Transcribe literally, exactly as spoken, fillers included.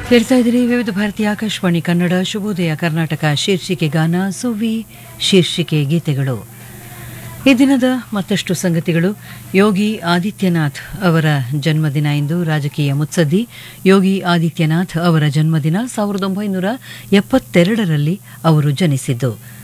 ಕೇಳ್ತಾ ಇದ್ದೀರಿ ವಿವಿಧ ಭಾರತೀಯ ಆಕಾಶವಾಣಿ ಕನ್ನಡ ಶುಭೋದಯ ಕರ್ನಾಟಕ ಶೀರ್ಷಿಕೆ ಗಾನ ಸುವಿ ಶೀರ್ಷಿಕೆ ಗೀತೆಗಳು. ಈ ದಿನದ ಮತ್ತಷ್ಟು ಸಂಗತಿಗಳು. ಯೋಗಿ ಆದಿತ್ಯನಾಥ್ ಅವರ ಜನ್ಮದಿನ ಇಂದು. ರಾಜಕೀಯ ಮುತ್ಸದ್ದಿ ಯೋಗಿ ಆದಿತ್ಯನಾಥ್ ಅವರ ಜನ್ಮದಿನ ಸಾವಿರದ ಒಂಬೈನೂರ ಎಪ್ಪತ್ತೆರಡರಲ್ಲಿ ಅವರು ಜನಿಸಿದ್ದು.